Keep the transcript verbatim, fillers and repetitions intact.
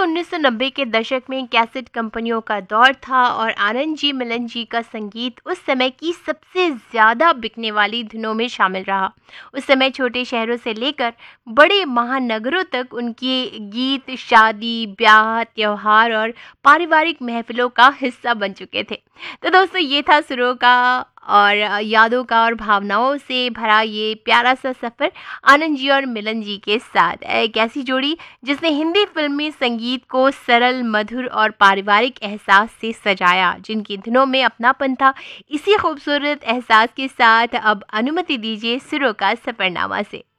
उन्नीस सौ नब्बे के दशक में कैसेट कंपनियों का दौर था और आनंद जी मिलन जी का संगीत उस समय की सबसे ज़्यादा बिकने वाली धुनों में शामिल रहा। उस समय छोटे शहरों से लेकर बड़े महानगरों तक उनके गीत शादी, ब्याह, त्योहार और पारिवारिक महफिलों का हिस्सा बन चुके थे। तो दोस्तों, ये था सुरों का और यादों का और भावनाओं से भरा ये प्यारा सा सफ़र आनंद जी और मिलन जी के साथ। एक ऐसी जोड़ी जिसने हिंदी फिल्मी संगीत को सरल, मधुर और पारिवारिक एहसास से सजाया, जिनकी धुनों में अपनापन था। इसी खूबसूरत एहसास के साथ अब अनुमति दीजिए सुरों का सफरनामा से।